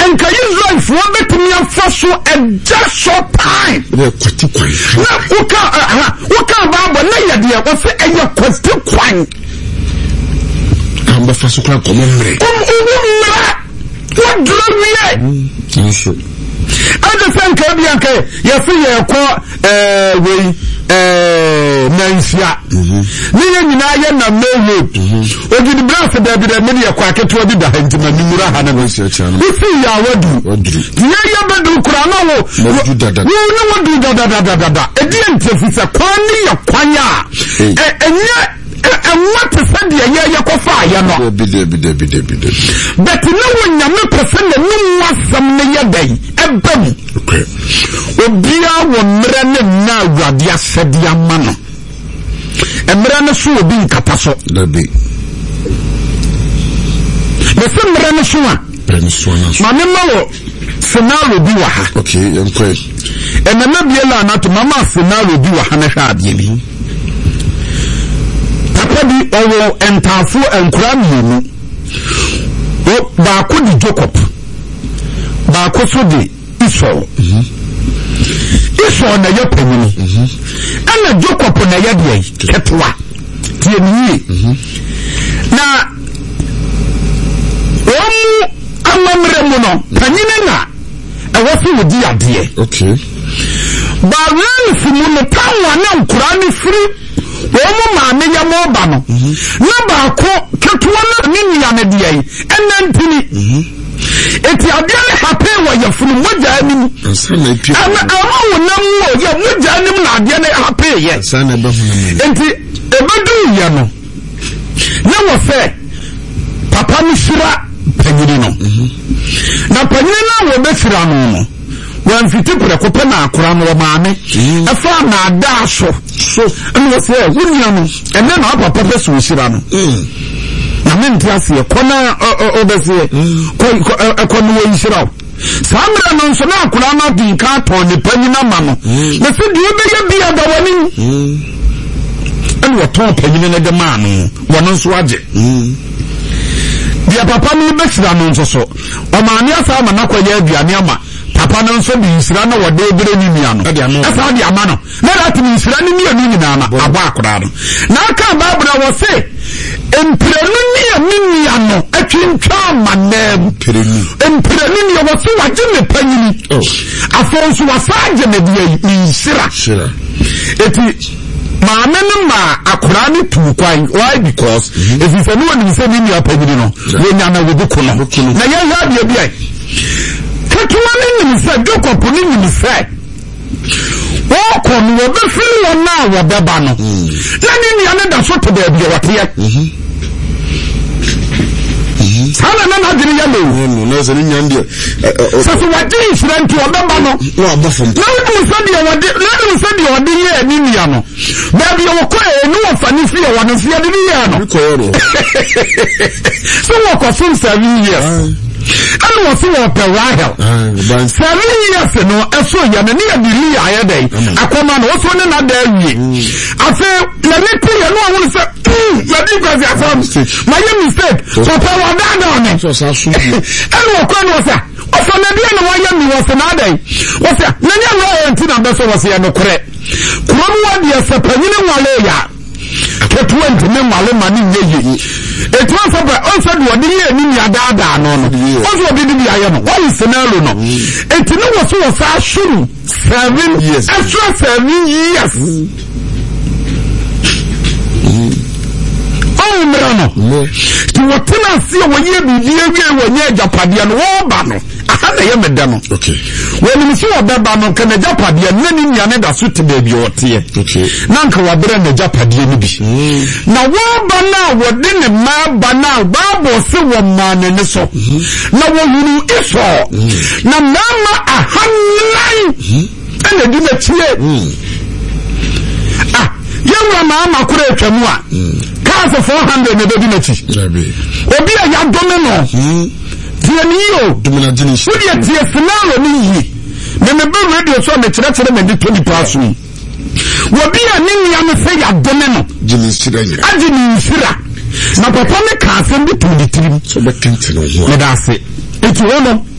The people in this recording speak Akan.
enka Israel for betumi afa so a just short time na kwati kwan na uka baba na yade e wo se eye kwati kwan amba fa so kra komomre what drove yes understand ka bianka ya fi ye ko we nansia ni nyina ye na mewo ogidi brass da bi da me ye kwa aketo bi da hantima nimura ha na nsia cha no fi ya wadu ye bedu kura na wo wadu dada ni wadu dada edi ntefisa kwani ya kwanya enye what said ye kofa ya no bide but no one nyame person no wasam ne ye dai ebam okay obia wo mre ne na awade asede ama no emre ne so obi nkata so dabi the semre ne so a mama mawo finalo bi wa ha okay yankwe enana biela na to mama finalo bi wa ha na hwa ade bi bi owo entafu enkura mienu ba ko di Jacob ba ko so di Esau Esau na ye pemini ana Jacob na ye de ketwa tie ni na omu amamre mu no panyine na e wo fi wodi ade okay ba ran fi mu no tanwa na nkura ni free omo maame ya mo ba no na ba ko ketuwa na ninia ne de ai enantini eti ade ne hape wa yafunu moja anim ana awo na mo ya moja anim na ade ne hape ye sana ba hunu enti ebedu ya no na wo fe papa ni shira panyini no na panyini na wo be shira no wan fiti prekope na akora no maame afa na ada so eno se wunya no ene na papa peso shira no na menti ase kona obese ko no wo shira samra no so na akora no di ka to ne panyina ma no na se di be ya bia da wani eno to panyina ne de ma no wono so age dia papa mi be shira no so o maame afa ma na kwaya aduane ama papa no so bi nsira na wode obere ni mia no asa di ama no na lati nsira ni mia ni nyina na aba akora no na aka babra wo se emprenu ni amia no atwintwa manem emprenu ni wo se waje me panyini afonso wasaje me dia nsira eti maame no ma akora ni tukwan why because if you say no one say ni apanyini no we nya na wo buku no na ya ya bia bia ketuwa ni nse Jacob ni nse o ko ni wo be firi won na wo beba no na ni ane da so to da bia wote sana na na diri ya lo no so ni nyande so wadi friend to beba no no abafom na ni so dia wadi na ni so dia wadi ye ni nia no ba bia wo ko e ni wo fani fi wo no fi ade ni ya no ko yoro so wo ko fun 7 years and was so per Rahel 7 years no eso ya na ya bili ya dey akoma no so ne na da wie afi na me pu ya no won say ya di go ya from my mistake so per wa da na ne so sa su and wo ko no say o so na dia na wa ya mi wo so na dey wo say na nya wo enti na be so wo say no kore kuma mu wa dia se panyine wale ya ketuwa ntime male mani yeye etu afa on said wodi ye ni ya daada no no ozo obi di ya no one scenario no eti no wo so fa shuru 7 years extra 7 years oh mrano ti wotena si wo ye bi die wie wo nye japade no wo ba no aha na ye meda no okay when mi si wo ba no kana japade na ni nya ne da so te ba bi wote okay na nka wa bere na japade ni bi na wo ba na wo de ne ma ba na ba bo se wo ma ne so na wo huru iso na mama ahanlan ene di na tie yewa mama kure atwamu a kasa 400 ne bebi na chi obi a ya domino tie ni yo domina jini so dia tie finalo ni yi me be radio so me kire me di 20 pass ni obi a ni ya me fe ya domino jini sira ya ajini sira na papa me ka se bi 23 so be kente no ho me da se eti wono